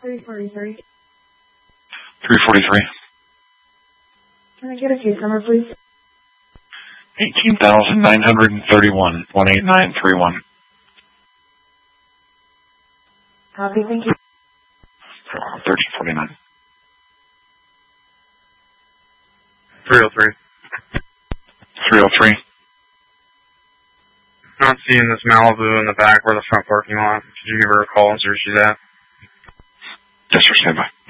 343. 343. Can I get a case number, please? 18,931, 18931. Copy, thank you. 1349. 303. 303. Not seeing this Malibu in the back or the front parking lot. Could you give her a call and see where she's at? Yes, sir, stand by.